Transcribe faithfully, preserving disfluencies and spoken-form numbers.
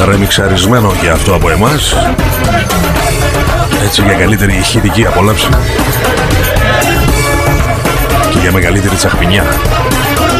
ρεμιξαρισμένο και αυτό από εμάς, έτσι για καλύτερη ηχητική απόλαυση και για μεγαλύτερη τσαχπινιά.